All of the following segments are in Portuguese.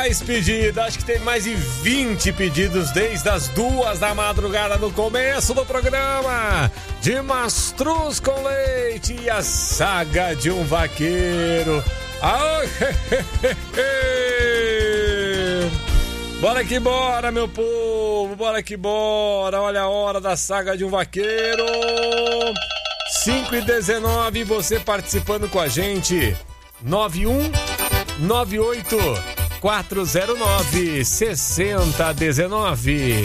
mais pedidos, acho que tem mais de 20 pedidos desde as 2 da madrugada no começo do programa. De mastruz com leite e a saga de um vaqueiro. Bora que bora, meu povo, bora que bora. Olha a hora da saga de um vaqueiro. 5h19, você participando com a gente. 9198-409-6019.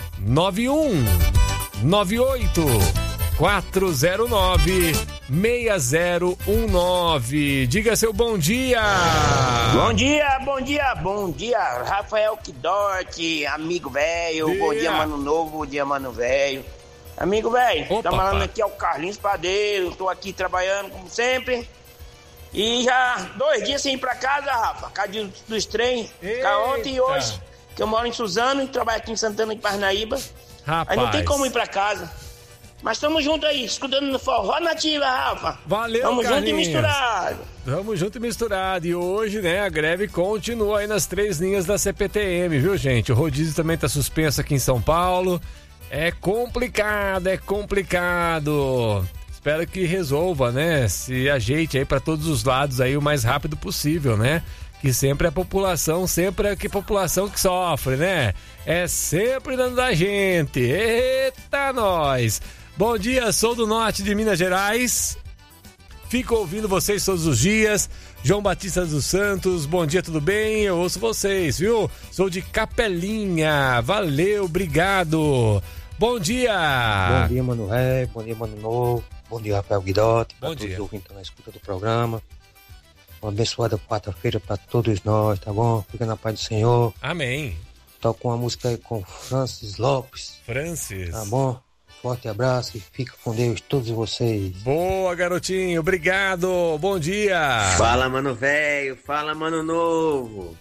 9198-409-6019. Diga seu bom dia. Bom dia, bom dia, bom dia. Rafael Quidote, amigo velho. Bom dia, mano novo, bom dia, mano velho. Amigo velho, tá falando aqui é o Carlinhos Padeiro. Tô aqui trabalhando como sempre. E já 2 dias sem ir pra casa, Rafa. Casa dos trem. Ontem e hoje. Que eu moro em Suzano e trabalho aqui em Santana de Parnaíba. Rapaz. Aí não tem como ir pra casa. Mas estamos juntos aí, escutando no Forró Nativa, Rafa. Valeu, Tamo Carlinhos. junto e misturado. Tamo junto e misturado. E hoje, né, a greve continua aí nas 3 linhas da CPTM, viu, gente? O rodízio também tá suspenso aqui em São Paulo. É complicado, é complicado. Espero que resolva, né? Se ajeite aí pra todos os lados aí o mais rápido possível, né? Que sempre é a população, sempre é a população que sofre, né? É sempre dando da gente. Eita, nós! Bom dia, sou do norte de Minas Gerais. Fico ouvindo vocês todos os dias. João Batista dos Santos, bom dia, tudo bem? Eu ouço vocês, viu? Sou de Capelinha. Valeu, obrigado. Bom dia. Bom dia, Mano Ré. Bom dia, Mano Novo. Bom dia, Rafael Guidotti. Bom dia. Todos os ouvintes na escuta do programa. Uma abençoada quarta-feira para todos nós, tá bom? Fica na paz do Senhor. Amém. Toca uma música aí com Francis Lopes. Francis. Tá bom? Forte abraço e fica com Deus, todos vocês. Boa, garotinho. Obrigado. Bom dia. Fala, mano velho. Fala, mano novo.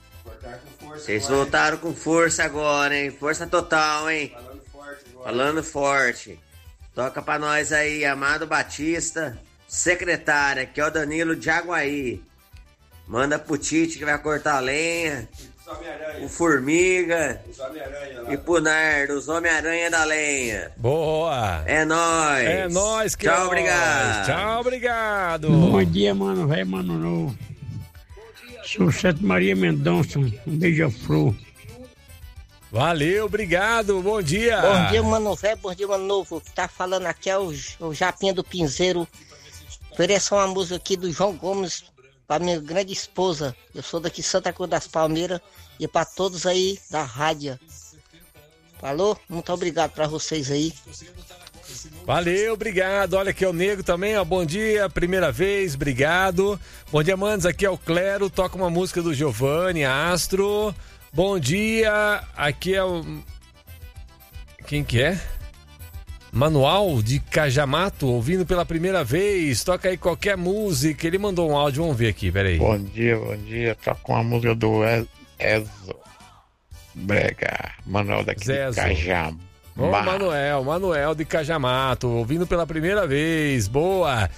Vocês voltaram com força agora, hein? Força total, hein? Falando forte. Toca pra nós aí, Amado Batista, secretária, que é o Danilo de Aguaí. Manda pro Tite que vai cortar a lenha. O Formiga e pro Nardo, os Homem-Aranha da lenha. Boa. É nóis. É nóis, que Tchau, é obrigado. nóis. Tchau, obrigado. Bom dia, mano velho, mano novo. Sou Sete Maria Mendonça, um beija-flor. Valeu, obrigado. Bom dia. Bom dia, mano velho, bom dia, mano novo. Tá falando aqui é o Japinha do Pinzeiro. Ofereço uma música aqui do João Gomes para minha grande esposa. Eu sou daqui de Santa Cruz das Palmeiras e para todos aí da rádio. Falou? Muito obrigado para vocês aí. Valeu, obrigado. Olha aqui é o Nego também, ó. Bom dia, primeira vez, obrigado. Bom dia, manos. Aqui é o Clero, toca uma música do Giovanni Astro. Bom dia, aqui é o... Quem que é? Manual de Cajamato, ouvindo pela primeira vez. Toca aí qualquer música. Ele mandou um áudio, vamos ver aqui, peraí. Bom dia. Toca uma música do Ezo Brega, Manuel daqui de Cajamato. Ô, Manuel de Cajamato, ouvindo pela primeira vez. Boa.